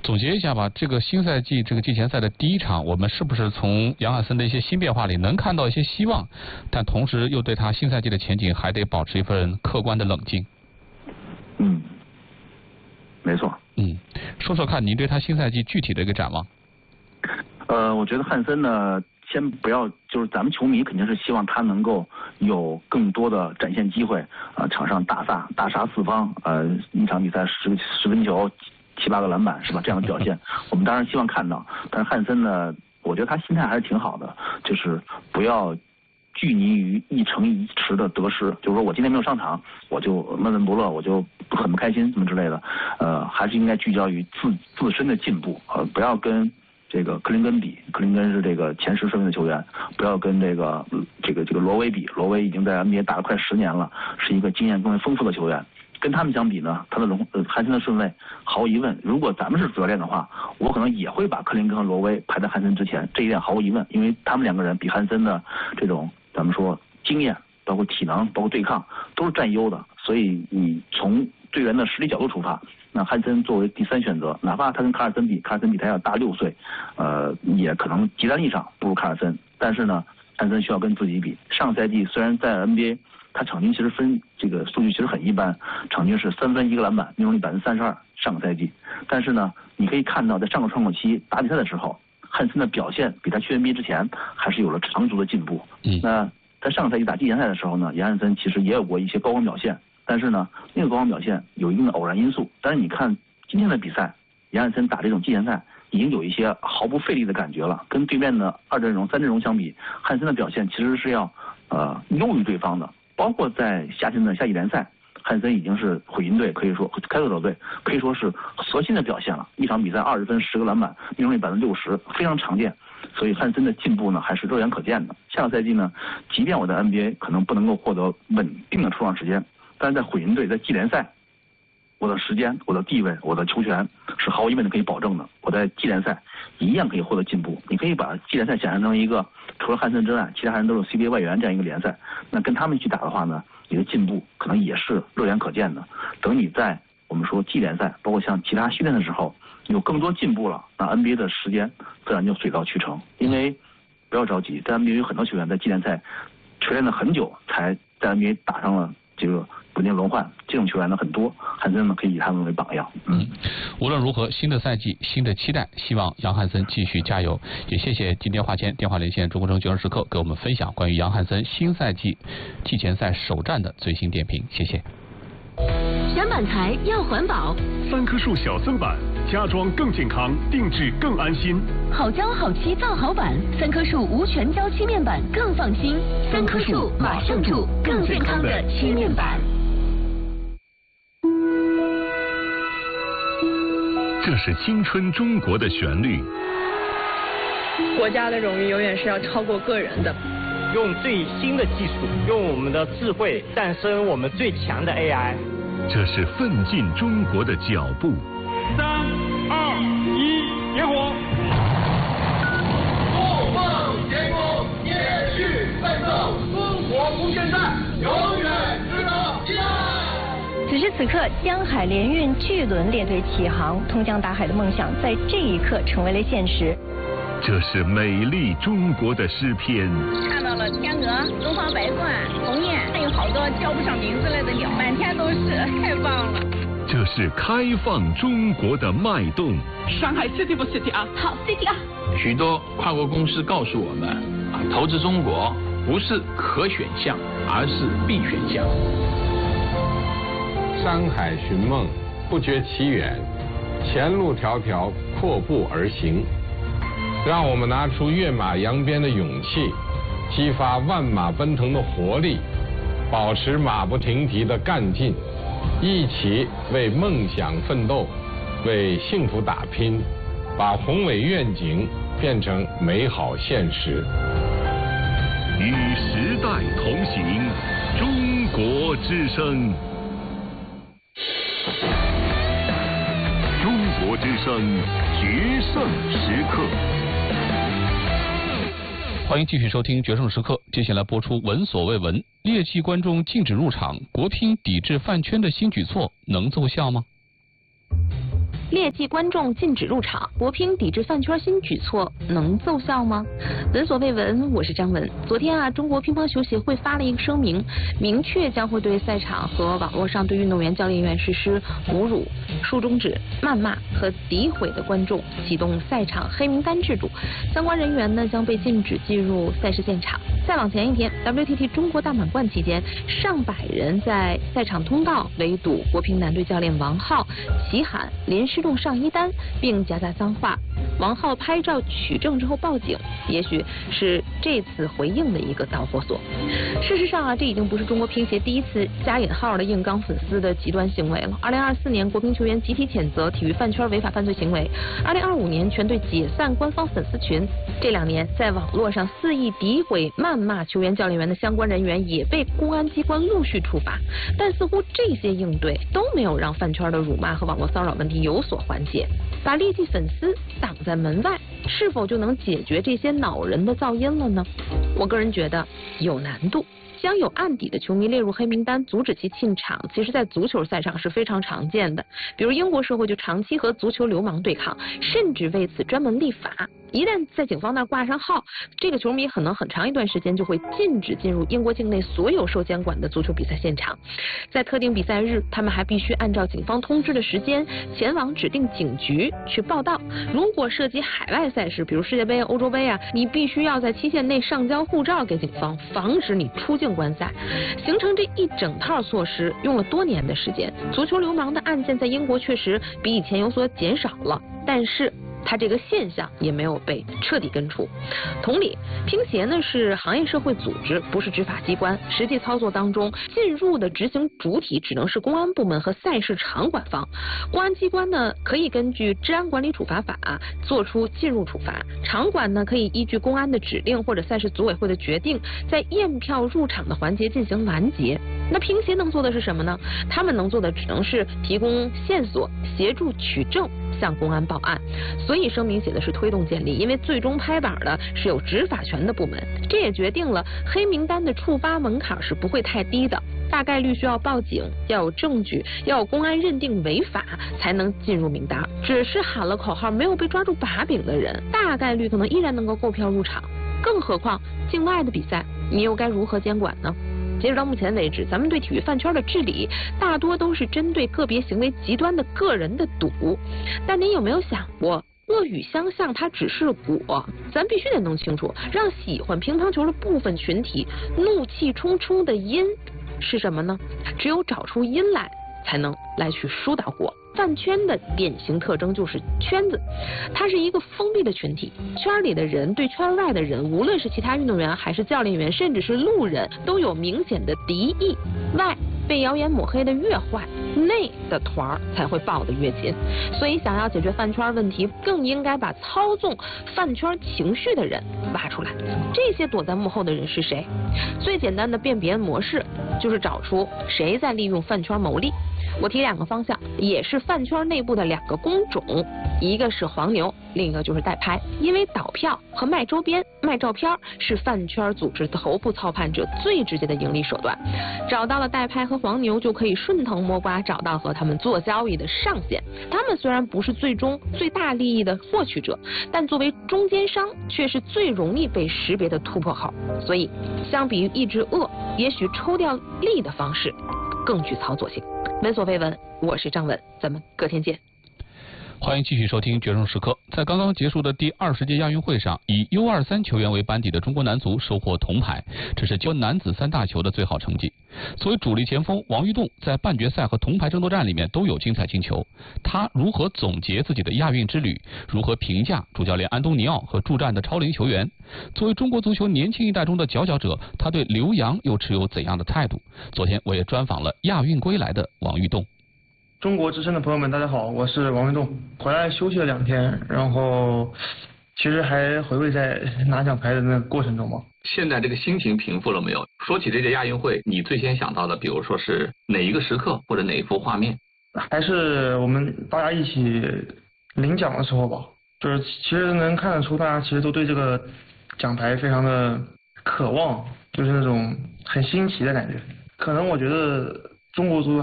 总结一下吧，这个新赛季这个季前赛的第一场，我们是不是从杨汉森的一些新变化里能看到一些希望？但同时又对他新赛季的前景还得保持一份客观的冷静。 没错。 说说看，您对他新赛季具体的一个展望？ 我觉得汉森呢，先不要，就是咱们球迷肯定是希望他能够有更多的展现机会，场上大杀四方，一场比赛10分球7、8个篮板是吧？这样的表现，我们当然希望看到。但是汉森呢，我觉得他心态还是挺好的，就是不要拘泥于一城一池的得失，就是说我今天没有上场，我就闷闷不乐，我就很不开心什么之类的。还是应该聚焦于自身的进步，不要跟这个克林根比，克林根是这个前10顺位的球员，不要跟这个罗威比，罗威已经在 NBA 打了快10年了，是一个经验更为丰富的球员。跟他们相比呢，他的汉森的顺位毫无疑问，如果咱们是主教练的话，我可能也会把克林根和罗威排在汉森之前，这一点毫无疑问，因为他们2个人比汉森的这种咱们说经验，包括体能，包括对抗都是占优的，所以你从队员的实力角度出发，那汉森作为第3选择，哪怕他跟卡尔森比他要大6岁，也可能集战力上不如卡尔森，但是呢，汉森需要跟自己比。上赛季虽然在 NBA 他场均其实这个数据其实很一般，场均是3分1个篮板，命中率32%，上个赛季。但是呢，你可以看到在上个窗口期打比赛的时候，汉森的表现比他去 NBA 之前还是有了长足的进步。那在上个赛季打季前赛的时候呢，杨汉森其实也有过一些高光表现，但是呢，那个高光表现有一定的偶然因素。但是你看今天的比赛，杨汉森打这种季前赛已经有一些毫不费力的感觉了，跟对面的2阵容、3阵容相比，汉森的表现其实是要优于对方的。包括在夏天的夏季联赛，汉森已经是毁云队，可以说开拓者队可以说是核心的表现了，一场比赛20分10个篮板，命中率60%，非常常见。所以汉森的进步呢还是肉眼可见的。下个赛季呢，即便我在 NBA 可能不能够获得稳定的出场时间，但是在毁云队在季联赛，我的时间、我的地位、我的球权是毫无疑问的可以保证的。我在季联赛一样可以获得进步。你可以把季联赛想象成一个除了汉森之外，其他人都是 CBA 外援这样一个联赛。那跟他们去打的话呢，你的进步可能也是肉眼可见的。等你在我们说季联赛，包括像其他训练的时候，有更多进步了，那 NBA 的时间自然就水到渠成。因为不要着急，在 NBA 有很多球员在季联赛锤炼了很久，才在 NBA 打上了这个稳定轮换，这种球员呢很多，汉森呢可以以他们为榜样。 无论如何，新的赛季，新的期待，希望杨汉森继续加油。也谢谢今天华谦电话连线中国证券时刻给我们分享关于杨汉森新赛季季前赛首战的最新点评，谢谢。 选板材要环保 ，3棵树小森板，家装更健康，定制更安心。 好胶好漆造好板，3棵树无全胶漆面板更放心。3棵树马上住更健康的漆面板。 这是青春中国的旋律。 国家的荣誉永远是要超过个人的。 用最新的技术，用我们的智慧诞生我们最强的 AI。 这是奋进中国的脚步。 3、2、1，点火！ 不梦前功，延续奋斗，中国无限战，永远值得期待。 此时此刻，江海联运巨轮列队起航，通向大海的梦想在这一刻成为了现实。 这是美丽中国的诗篇。 看到了天鹅、东方白鹳、鸿雁，还有好多叫不上名字来的鸟，满天都是，太棒了。 这是开放中国的脉动。 上海 City 不 City 啊？ 好 City 啊！ 许多跨国公司告诉我们，投资中国不是可选项，而是必选项。 山海寻梦，不觉其远，前路迢迢，阔步而行。让我们拿出跃马扬鞭的勇气，激发万马奔腾的活力，保持马不停蹄的干劲，一起为梦想奋斗，为幸福打拼，把宏伟愿景变成美好现实。 与时代同行，中国之声。中国之声决胜时刻。 欢迎继续收听《决胜时刻》，接下来播出闻所未闻：劣迹观众禁止入场，国乒抵制饭圈的新举措能奏效吗？ 劣迹观众禁止入场，国乒抵制饭圈新举措能奏效吗？闻所未闻，我是张文。昨天中国乒乓球协会发了一个声明，明确将会对赛场和网络上对运动员、教练员实施侮辱、竖中指、谩骂和诋毁的观众启动赛场黑名单制度，相关人员呢将被禁止进入赛事现场。再往前一天 ，WTT 中国大满贯期间，上百人在赛场通道围堵国乒男队教练王皓，齐喊淋湿动上衣单，并夹杂脏话。王皓拍照取证之后报警，也许是这次回应的一个导火索。事实上这已经不是中国乒协第一次加引号的硬刚粉丝的极端行为了。2024年，国乒球员集体谴责体育饭圈违法犯罪行为；2025年，全队解散官方粉丝群。这2年，在网络上肆意诋毁、谩骂球员、教练员的相关人员也被公安机关陆续处罚，但似乎这些应对都没有让饭圈的辱骂和网络骚扰问题有所缓解。把劣迹粉丝挡在门外，是否就能解决这些恼人的噪音了呢？我个人觉得有难度。将有案底的球迷列入黑名单，阻止其进场，其实在足球赛场是非常常见的。比如英国社会就长期和足球流氓对抗，甚至为此专门立法。一旦在警方那儿挂上号，这个球迷可能很长一段时间就会禁止进入英国境内所有受监管的足球比赛现场。在特定比赛日，他们还必须按照警方通知的时间前往指定警局去报到。如果涉及海外赛事，比如世界杯、欧洲杯你必须要在期限内上交护照给警方，防止你出境观赛。形成这一整套措施用了多年的时间。足球流氓的案件在英国确实比以前有所减少了，但是它这个现象也没有被彻底根除。同理，乒协呢是行业社会组织，不是执法机关，实际操作当中进入的执行主体只能是公安部门和赛事场馆方。公安机关呢可以根据治安管理处罚法做出进入处罚，场馆呢可以依据公安的指令或者赛事组委会的决定，在验票入场的环节进行拦截。那乒协能做的是什么呢？他们能做的只能是提供线索，协助取证，向公安报案。所以声明写的是推动建立，因为最终拍板的是有执法权的部门。这也决定了黑名单的触发门槛是不会太低的，大概率需要报警，要有证据，要有公安认定违法才能进入名单。只是喊了口号没有被抓住把柄的人，大概率可能依然能够购票入场。更何况境外的比赛，你又该如何监管呢？截止到目前为止，咱们对体育饭圈的治理大多都是针对个别行为极端的个人的赌。但您有没有想过，恶语相向它只是果，咱必须得弄清楚，让喜欢乒乓球的部分群体怒气冲冲的因是什么呢？只有找出因来，才能来去疏导果。饭圈的典型特征就是圈子，它是一个封闭的群体，圈里的人对圈外的人，无论是其他运动员还是教练员，甚至是路人，都有明显的敌意。外被谣言抹黑的越坏，内的团才会抱得越紧。所以想要解决饭圈问题，更应该把操纵饭圈情绪的人挖出来。这些躲在幕后的人是谁？最简单的辨别模式就是找出谁在利用饭圈牟利。我提2个方向，也是饭圈内部的2个工种，一个是黄牛，另一个就是代拍。因为倒票和卖周边、卖照片是饭圈组织头部操盘者最直接的盈利手段。找到了代拍和黄牛，就可以顺藤摸瓜找到和他们做交易的上限。他们虽然不是最终最大利益的获取者，但作为中间商却是最容易被识别的突破口。所以相比于抑制恶，也许抽调利的方式更具操作性。闻所未闻，我是张文，咱们隔天见。 欢迎继续收听《决胜时刻》。在刚刚结束的第20届亚运会上，以 U23 球员为班底的中国男足收获铜牌，这是结男子3大球的最好成绩。作为主力前锋，王玉栋在半决赛和铜牌争夺战里面都有精彩进球。他如何总结自己的亚运之旅？如何评价主教练安东尼奥和助战的超龄球员？作为中国足球年轻一代中的佼佼者，他对留洋又持有怎样的态度？昨天我也专访了亚运归来的王玉栋。 中国之声的朋友们，大家好，我是王玉栋。回来休息了2天，然后其实还回味在拿奖牌的那个过程中嘛。 现在这个心情平复了没有？说起这届亚运会，你最先想到的，比如说是哪一个时刻或者哪一幅画面？ 还是我们大家一起领奖的时候吧。就是其实能看得出，大家其实都对这个奖牌非常的渴望，就是那种很新奇的感觉。可能我觉得中国足球